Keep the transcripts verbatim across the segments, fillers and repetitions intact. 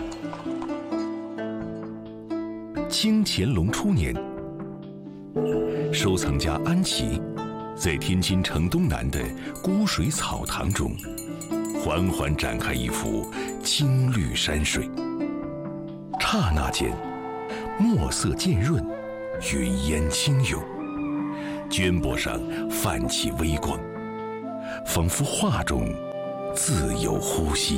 清乾隆初年，收藏家安琪在天津城东南的孤水草堂中，缓缓展开一幅青绿山水。刹那间，墨色渐润，云烟轻涌，绢帛上泛起微光，仿佛画中自有呼吸。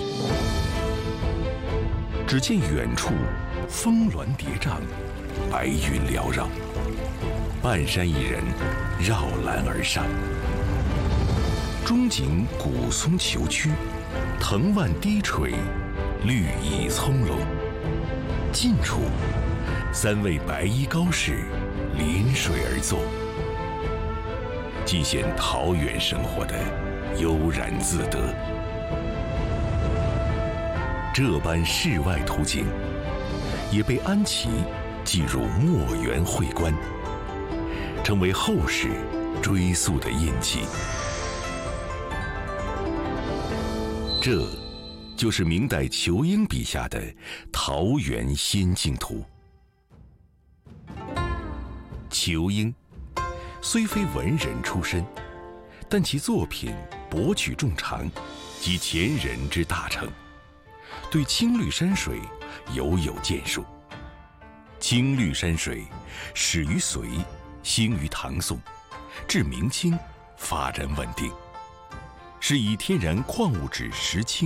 只见远处峰峦叠嶂，白云缭绕，半山一人绕栏而上。中景古松虬曲，藤蔓低垂，绿意葱茏。近处，三位白衣高士临水而坐，尽显桃源生活的悠然自得。这般世外图景，也被安琪记入墨园会观，成为后世追溯的印记。这就是明代仇英笔下的《桃源仙境图》。仇英虽非文人出身，但其作品博取众长，集前人之大成，对青绿山水犹有建树。青绿山水始于隋，兴于唐宋，至明清发展稳定，是以天然矿物质石青